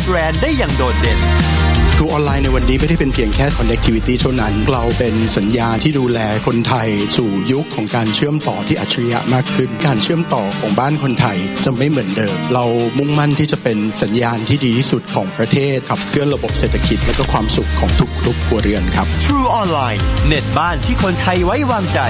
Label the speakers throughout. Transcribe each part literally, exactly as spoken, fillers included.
Speaker 1: แบรนด์ได้อย่างโดดเด่น
Speaker 2: True ออนไลน์ในวันนี้ไม่ได้เป็นเพียงแค่ connectivity เท่านั้นเราเป็นสัญญาณที่ดูแลคนไทยสู่ยุคของการเชื่อมต่อที่อัจฉริยะมากขึ้นการเชื่อมต่อของบ้านคนไทยจะไม่เหมือนเดิมเรามุ่งมั่นที่จะเป็นสัญญาณที่ดีที่สุดของประเทศขับเคลื่อนระบบเศรษฐกิจและก็ความสุขของทุกครัวเรือนครับ
Speaker 1: True ออนไลน์เน็ตบ้านที่คนไทยไว้วางใจ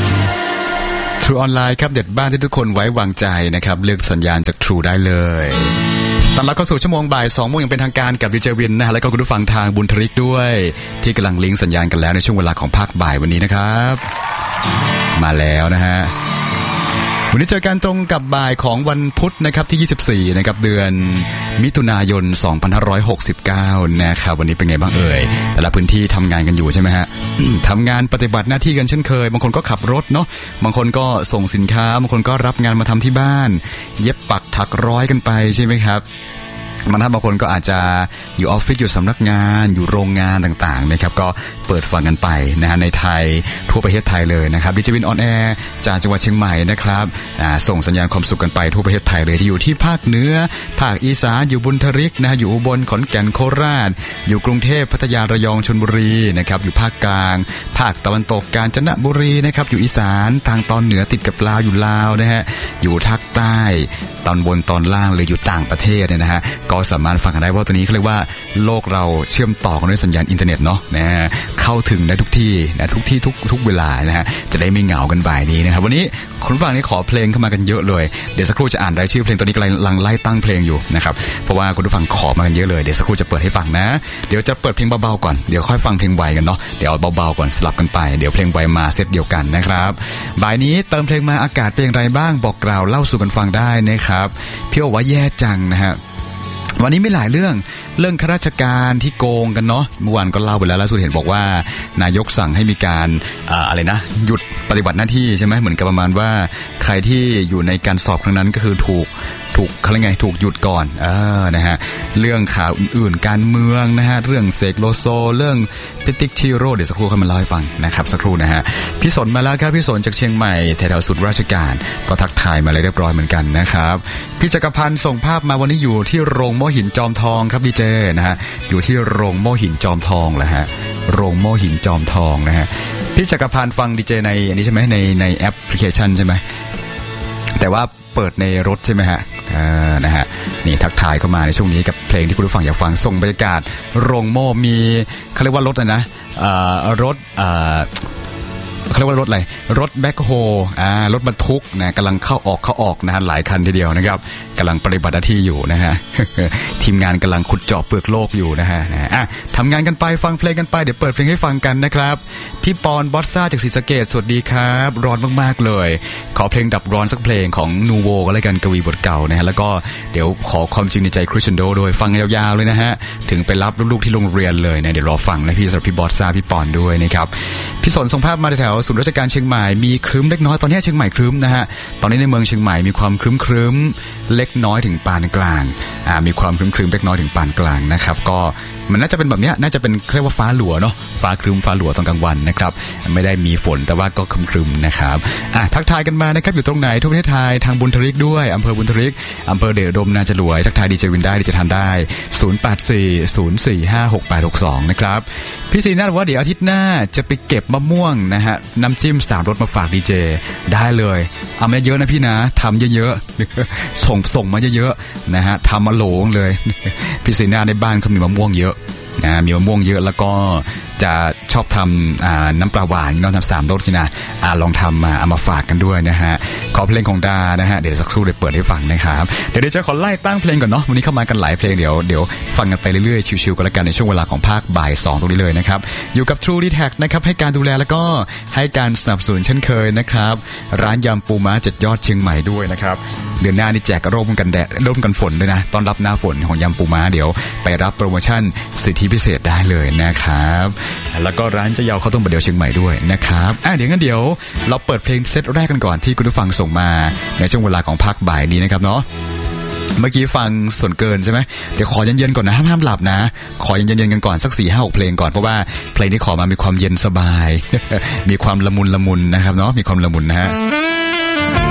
Speaker 3: True ออนไลน์ครับเน็ตบ้านที่ทุกคนไว้วางใจนะครับเลือกสัญญาณจาก True ได้เลยตอนรับเข้าสู่ชั่วโมงบ่ายสองโมงอย่างเป็นทางการกับดีเจวินนะฮะแล้วก็คุณผู้ฟังทางบุญทริกด้วยที่กำลังลิงก์สัญญาณกันแล้วในช่วงเวลาของภาคบ่ายวันนี้นะครับมาแล้วนะฮะวันนี้เจอกันตรงกับบ่ายของวันพุธนะครับที่ยี่สิบสี่นะครับเดือนมิถุนายนสองพันห้าร้อยหกสิบเก้านะครับวันนี้เป็นไงบ้างเอ่ยแต่ละพื้นที่ทำงานกันอยู่ใช่ไหมฮะ ทำงานปฏิบัติหน้าที่กันเช่นเคยบางคนก็ขับรถเนาะบางคนก็ส่งสินค้าบางคนก็รับงานมาทำที่บ้านเย็บปักถักร้อยกันไปใช่ไหมครับบางท่านบางคนก็อาจจะอยู่ออฟฟิศอยู่สำนักงานอยู่โรงงานต่างๆนะครับก็เปิดฟังกันไปนะฮะในไทยทั่วประเทศไทยเลยนะครับดิจิวินออนแอร์จากจังหวัดเชียงใหม่นะครับส่งสัญญาณความสุขกันไปทั่วประเทศไทยเลยที่อยู่ที่ภาคเหนือภาคอีสานอยู่บุญทริกนะฮะอยู่อุบลขอนแก่นโคราชอยู่กรุงเทพพัทยาระยองชลบุรีนะครับอยู่ภาคกลางภาคตะวันตกกาญจนบุรีนะครับอยู่อีสานทางตอนเหนือติดกับลาวอยู่ลาวนะฮะอยู่ภาคใต้ตอนบนตอนล่างเลยอยู่ต่างประเทศเนี่ยนะฮะก็สามารถฟังกันได้ว่าตัวนี้เขาเรียกว่าโลกเราเชื่อมต่อกันด้วยสัญญาณอินเทอร์เน็ตเนาะนะเข้าถึงได้ทุกที่นะทุกที่ทุกทุกเวลานะฮะจะได้ไม่เหงากันบ่ายนี้นะครับวันนี้คนฟังนี่ขอเพลงเข้ามากันเยอะเลยเดี๋ยวสักครู่จะอ่านรายชื่อเพลงตัวนี้กำลังไล่ตั้งเพลงอยู่นะครับเพราะว่าคุณผู้ฟังขอมากันเยอะเลยเดี๋ยวสักครู่จะเปิดให้ฟังนะเดี๋ยวจะเปิดเพลงเบาๆก่อนเดี๋ยวค่อยฟังเพลงไวกันเนาะเดี๋ยวเอาเบาๆก่อนสลับกันไปเดี๋ยวเพลงไวมาเซตเดียวกันนะครับบ่ายนี้เติมเพลงมาอากาศเป็นอย่างไรบ้างบอกกล่าวเล่าสู่กันฟังได้นะครับพี่โอว่าแย่จังนะฮะวันนี้มีหลายเรื่องเรื่องข้าราชการที่โกงกันเนาะเมื่อวานก็เล่าไปแล้วล่าสุดเห็นบอกว่านายกสั่งให้มีการอ่าอะไรนะหยุดปฏิบัติหน้าที่ใช่ไหมเหมือนกับประมาณว่าใครที่อยู่ในการสอบครั้งนั้นก็คือถูกถูกอะไรไงถูกหยุดก่อนเออนะฮะเรื่องข่าวอื่นๆการเมืองนะฮะเรื่องเสกโลโซเรื่องพิติกชิโร่เดี๋ยวสักครู่เขามาเล่าให้ฟังนะครับสักครู่นะฮะพี่สนมาแล้วครับพี่สนจากเชียงใหม่แถวๆสุดราชการก็ทักทายมาเลยเรียบร้อยเหมือนกันนะครับพี่จักรพันธ์ส่งภาพมาวันนี้อยู่ที่โรงโม่หินจอมทองครับดีเจนะฮะอยู่ที่โรงโม่หินจอมทองแหละฮะโรงโม่หินจอมทองนะฮะพี่จักรพันธ์ฟังดีเจในอันนี้ใช่ไหมในในแอปพลิเคชันใช่ไหมแต่ว่าเปิดในรถใช่ไหมฮะอ่านะฮะนี่ทักทายเข้ามาในช่วงนี้กับเพลงที่คุณผู้ฟังอยากฟังส่งบรรยากาศโรงโม่มีเขาเรียกว่ารถอะไรนะอ่ารถอ่าเขาเรียกว่ารถอะไรรถแบ็คโฮอ่ารถบรรทุกนะกำลังเข้าออกเข้าออกนะฮะหลายคันทีเดียวนะครับกำลังปฏิบัติหน้าที่อยู่นะฮะ ทีมงานกำลังขุดเจาะเปลือกโลกอยู่นะฮะนะอ่ะทำงานกันไปฟังเพลงกันไปเดี๋ยวเปิดเพลงให้ฟังกันนะครับพี่ปอนบอสซ่าจากศรีสะเกษสวัสดีครับร้อนมากๆเลยขอเพลงดับร้อนสักเพลงของนูโวก็แล้วกันกวีบทเก่านะฮะแล้วก็เดี๋ยวขอความจริงในใจคริสเชนโดโดยฟังยาวๆเลยนะฮะถึงไปรับลูกๆที่โรงเรียนเลยนะเดี๋ยวรอฟังนะพี่สำหรับพี่บอสซ่าพี่ปอนด้วยนะครับพี่สนส่งภาพมาแถวศูนย์ราชการเชียงใหม่มีครึ้มเล็กน้อยตอนนี้เชียงใหม่ครึ้มนะฮะตอนนี้ในเมืองเชียงใหม่มีความครึ้มครึ้มเล็กน้อยถึงปานกลางอ่ามีความครึ้มครึ้มเล็กน้อยถึงปานกลางนะครับก็มันน่าจะเป็นแบบนี้น่าจะเป็นเรียกว่าฟ้าหลัวเนาะฟ้าครึ้มฟ้าหลัวตอนกลางวันนะครับไม่ได้มีฝนแต่ว่าก็ครึ้มๆนะครับอ่ะทักทายกันมานะครับอยู่ตรงไหนทั่วประเทศไทยทางบุญทริกด้วยอำเภอบุญทริกอำเภอเดชอุดมนาจรวยทักทายดีเจวินได้ดีเจทันได้ศูนย์ แปด สี่ ศูนย์ สี่ ห้า หก แปด หก สองนะครับพี่ศรีนาฏว่าเดี๋ยวอาทิตย์หน้าจะไปเก็บมะม่วงนะฮะน้ำจิ้มสามรสมาฝากดีเจได้เลยเอามาเยอะนะพี่นะทำเยอะๆส่งส่งมาเยอะๆนะฮะทำมาโหลงเลยพี่ศรีนาฏในบ้านเขามีมะม่วงเยอะนะมีมะม่วงเยอะแล้วก็จะชอบทำน้ำปลาหวานน้องทำสามรสนี่นะอ่าลองทำมาเอามาฝากกันด้วยนะฮะขอเพลงของดานะฮะเดี๋ยวสักครู่เดี๋ยวเปิดให้ฟังนะครับเดี๋ยวเดี๋ยวจะขอไล่ตั้งเพลงก่อนเนาะวันนี้เข้ามากันหลายเพลงเดี๋ยวเดี๋ยวฟังกันไปเรื่อยๆชิวๆกันแล้วกันในช่วงเวลาของภาคบ่ายสองตรงนี้เลยนะครับอยู่กับ True ดี แท็ก นะครับให้การดูแลแล้วก็ให้การสนับสนุนเช่นเคยนะครับร้านยำปูม้าเจ็ดยอดเชียงใหม่ด้วยนะครับเดือนหน้านี่แจกร่มกันแดดร่มกันฝนด้วยนะตอนรับหน้าฝนของยำปูม้าเดี๋ยวไปรับโปรโมชั่นสิทธิพิเศษได้เลยนะครับแล้วก็ร้านเจะเยาข้าวต้มบะเดียวเชียงใหม่ด้วยนะครับอ่ะเดี๋ยวงั้นเดี๋ยวเราเปิดเพลงเซตแรกกันก่อนที่คุณผู้ฟังส่งมาในช่วงเวลาของภาคบ่ายนี้นะครับเนาะเมื่อกี้ฟังส่วนเกินใช่ไหมเดี๋ยวขอเย็นๆก่อนนะห้ามห้ามหลับนะขอเย็นๆกันก่อนสักสี่ห้าหกเพลงก่อนเพราะว่าเพลงที่ขอมามีความเย็นสบาย มีความละมุนละมุนนะครับเนาะมีความละมุนนะฮะ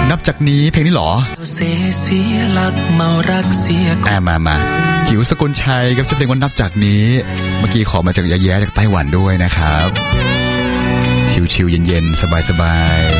Speaker 3: นับจากนี้เพลงนี้หรอ
Speaker 4: เสียหลักเมารักเสีย
Speaker 3: อ่ามามาจิ๋วสกุลชัยกับชื่อเพลงว่านับจากนี้เมื่อกี้ขอมาจากยาแย้จากไต้หวันด้วยนะครับชิวๆเย็นๆสบายๆ